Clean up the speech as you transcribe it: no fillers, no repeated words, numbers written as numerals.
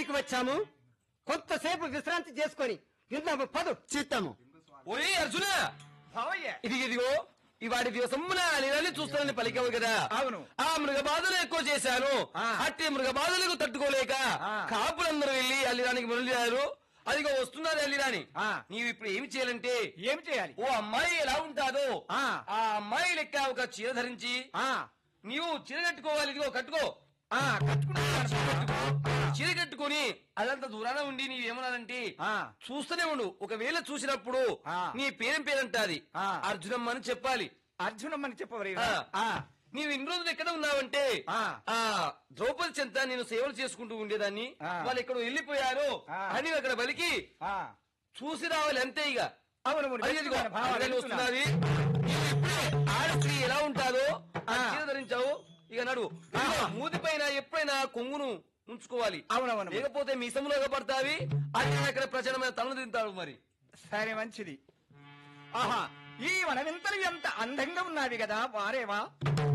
అడవికి వచ్చాము, కొంతసేపు విశ్రాంతి చేసుకొని విందాము. పదు చిత్తము. ఓయ్ అర్జున, భావయ్య ఇదిగో ఇవాడి దివసమున అలిరాని చూస్తానని పలికావు కదా. అవును. ఆ మృగ బాధలు ఎక్కువ చేశాను. అట్టి మృగ బాధలకు తట్టుకోలేక కాపులందరూ వెళ్లి అల్లిరానికి మొదలుచారు. అదిగో వస్తున్నారు అల్లిరాని. నీవు ఇప్పుడు ఏమి చేయాలంటే, ఏం చేయాలి? ఓ అమ్మాయి ఎలా ఉంటాదో ఆ అమ్మాయి లెక్క ఒక చీర ధరించి నీవు చీర కట్టుకోవాలి. ఇదిగో కట్టుకో. చీర కట్టుకుని అదంతా దూరాన ఉండి నీవేమన్నానంటే చూస్తూనే ఉండు. ఒకవేళ చూసినప్పుడు నీ పేరంటాది అర్జునమ్మ అని చెప్పాలి. అర్జునమ్మని చెప్పవరి. నీవు ఇన్ని రోజులు ఎక్కడ ఉన్నావంటే ద్రౌపది చెంత నేను సేవలు చేసుకుంటూ ఉండేదాన్ని. వాళ్ళు ఎక్కడ వెళ్ళిపోయారు అని అక్కడ బలికి చూసి రావాలి అంతే. ఇక వస్తున్నది. ఆడస్త్రీ ఎలా ఉంటాదో చీర ధరించావు. ఇక నడు. మూతి పైన ఎప్పుడైనా కొంగును ఉంచుకోవాలి. అవునవును. లేకపోతే మీసంలోగా పడతావి. అది అక్కడ ప్రచండమైన తలను తింటాడు. మరి సరే, మంచిది. ఆహా, ఈ వనవింతలు ఎంత అందంగా ఉన్నవి కదా వారేవా.